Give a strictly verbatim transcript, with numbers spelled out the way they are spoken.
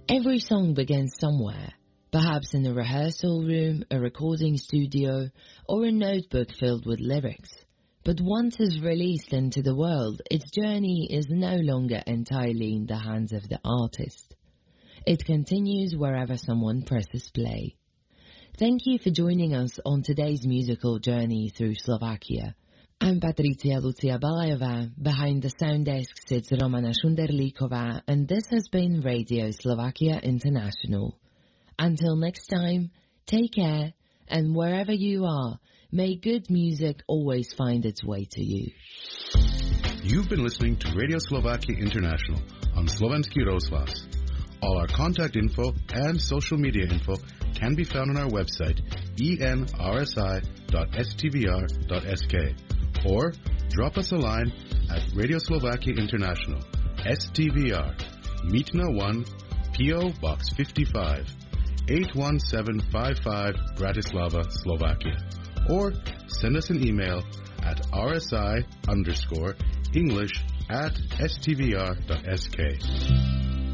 Every song begins somewhere, perhaps in a rehearsal room, a recording studio, or a notebook filled with lyrics. But once it's released into the world, its journey is no longer entirely in the hands of the artist. It continues wherever someone presses play. Thank you for joining us on today's musical journey through Slovakia. I'm Patricia Lucia Balajová. Behind the sound desk sits Romana Šunderlíková, and this has been Radio Slovakia International. Until next time, take care, and wherever you are, may good music always find its way to you. You've been listening to Radio Slovakia International on Slovenský rozhlas. All our contact info and social media info can be found on our website e n r s i dot s t v r dot s k or drop us a line at Radio Slovakia International, S T V R, Mítna one, P O Box fifty-five, eight one seven five five, Bratislava, Slovakia. Or send us an email at rsi underscore English at s t v r dot s k.